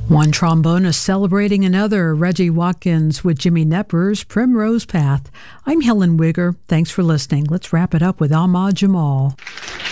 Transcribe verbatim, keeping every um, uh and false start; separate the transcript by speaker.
Speaker 1: One trombonist celebrating another, Reggie Watkins with Jimmy Knepper's Primrose Path. I'm Helen Wigger. Thanks for listening. Let's wrap it up with Ahmad Jamal.